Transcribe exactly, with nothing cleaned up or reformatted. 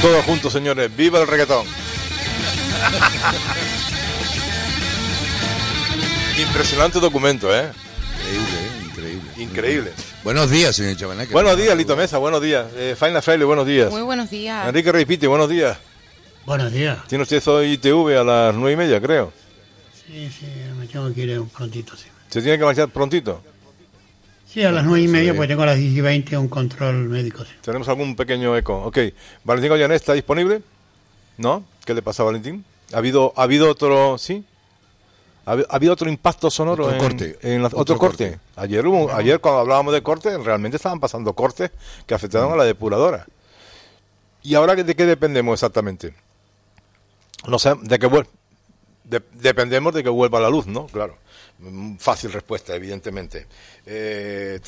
Todos juntos, señores. ¡Viva el reggaetón! Impresionante documento, ¿eh? Increíble, ¿eh? Increíble. Increíble. Buenos días, señor Chabaná. Buenos días, Lito Mesa, buenos días. Eh, Faina Fraile, buenos días. Muy buenos días. Enrique Reipite, buenos días. Buenos días. Tiene usted hoy I T V a las nueve y media, creo. Sí, sí, me tengo que ir un prontito, sí. ¿Se tiene que marchar prontito? Sí, a las nueve y media, pues tengo a las diez y veinte un control médico, sí. Tenemos algún pequeño eco. Ok. ¿Valentín Goyané está disponible? ¿No? ¿Qué le pasa a Valentín? ¿Ha habido, ha habido otro, sí? ¿Ha, ha habido otro impacto sonoro? Otro en, corte. En la, Otro ¿Otro corte? corte. Ayer, hubo, ayer cuando hablábamos de cortes, realmente estaban pasando cortes que afectaron a la depuradora. ¿Y ahora de qué dependemos exactamente? No sé, de que vuelva. De, dependemos de que vuelva la luz, ¿no? Claro. Fácil respuesta, evidentemente. Eh,